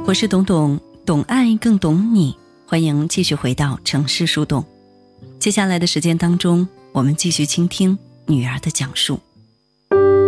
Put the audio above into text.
我是董董，懂爱更懂你，欢迎继续回到城市树洞。接下来的时间当中，我们继续倾听女儿的讲述。